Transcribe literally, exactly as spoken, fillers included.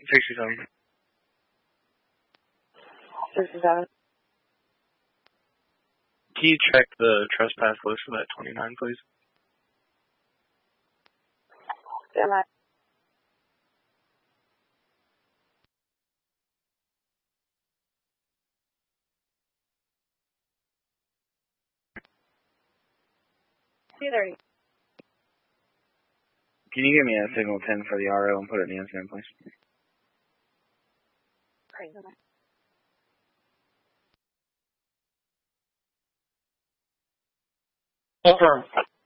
sixty-seven. sixty-seven. Can you check the trespass list for that twenty-nine, please? Am I? two thirty. Can you give me a signal ten for the R O and put it in the incident, please? Great. Confirm.